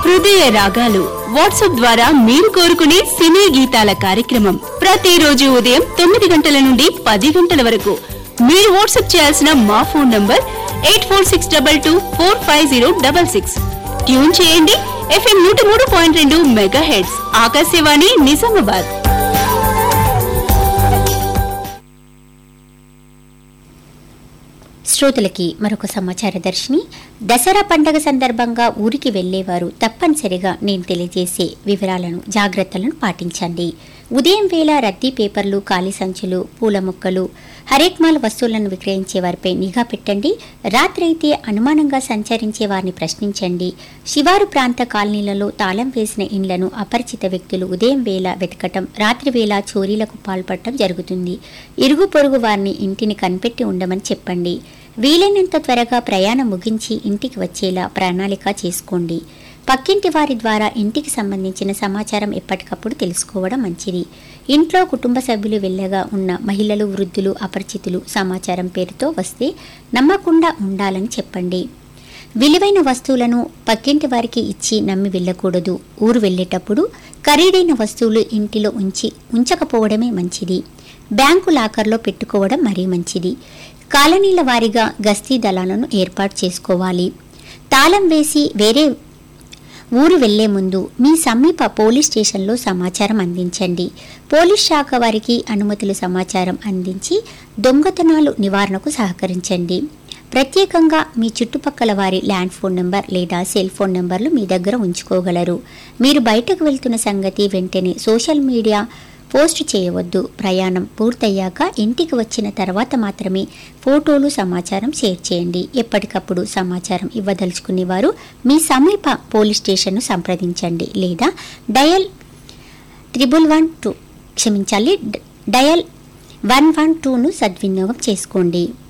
హృదయ రాగాలు వాట్సాప్ ద్వారా మీరు కోరుకునే సినీ గీతాల కార్యక్రమం ప్రతిరోజు ఉదయం 9 గంటల నుండి 10 గంటల వరకు. మీరు వాట్సాప్ చేయాల్సిన మా ఫోన్ నంబర్ 8462245066. ట్యూన్ చేయండి FM 103.2 మెగాహెర్ట్జ్ ఆకాశవాణి నిజామాబాద్. శ్రోతలకి మరొక సమాచార దర్శిని. దసరా పండుగ సందర్భంగా ఊరికి వెళ్లేవారు తప్పనిసరిగా నేను తెలియజేసే వివరాలను జాగ్రత్తలను పాటించండి. ఉదయం వేళ రద్దీ పేపర్లు, ఖాళీ సంచులు, పూల మొక్కలు, హరేక్మాల్ వస్తువులను విక్రయించే వారిపై నిఘా పెట్టండి. రాత్రి అయితే అనుమానంగా సంచరించే వారిని ప్రశ్నించండి. శివారు ప్రాంత కాలనీలలో తాళం వేసిన ఇండ్లను అపరిచిత వ్యక్తులు ఉదయం వేళ వెతకటం, రాత్రి వేళ చోరీలకు పాల్పడటం జరుగుతుంది. ఇరుగు పొరుగు వారిని ఇంటిని కనిపెట్టి ఉండమని చెప్పండి. వీలైనంత త్వరగా ప్రయాణం ముగించి ఇంటికి వచ్చేలా ప్రణాళిక చేసుకోండి. పక్కింటి వారి ద్వారా ఇంటికి సంబంధించిన సమాచారం ఎప్పటికప్పుడు తెలుసుకోవడం మంచిది. ఇంట్లో కుటుంబ సభ్యులు వెళ్ళగా ఉన్న మహిళలు, వృద్ధులు, అపరిచితులు సమాచారం పేరుతో వస్తే నమ్మకుండా ఉండాలని చెప్పండి. విలువైన వస్తువులను పక్కింటి వారికి ఇచ్చి నమ్మి వెళ్ళకూడదు. ఊరు వెళ్ళేటప్పుడు ఖరీదైన వస్తువులు ఇంటిలో ఉంచకపోవడమే మంచిది. బ్యాంకు లాకర్లో పెట్టుకోవడం మరీ మంచిది. కాలనీల వారీగా గస్తీ దళాలను ఏర్పాటు చేసుకోవాలి. తాళం వేసి వేరే ఊరు వెళ్లే ముందు మీ సమీప పోలీస్ స్టేషన్లో సమాచారం అందించండి. పోలీస్ శాఖ వారికి అనుమతులు సమాచారం అందించి దొంగతనాలు నివారణకు సహకరించండి. ప్రత్యేకంగా మీ చుట్టుపక్కల వారి ల్యాండ్ ఫోన్ నెంబర్ లేదా సెల్ ఫోన్ నెంబర్లు మీ దగ్గర ఉంచుకోగలరు. మీరు బయటకు వెళ్తున్న సంగతి వెంటనే సోషల్ మీడియా పోస్ట్ చేయవద్దు. ప్రయాణం పూర్తయ్యాక ఇంటికి వచ్చిన తర్వాత మాత్రమే ఫోటోలు, సమాచారం షేర్ చేయండి. ఎప్పటికప్పుడు సమాచారం ఇవ్వదలుచుకునేవారు మీ సమీప పోలీస్ స్టేషన్ను సంప్రదించండి లేదా డయల్ 112ను సద్వినియోగం చేసుకోండి.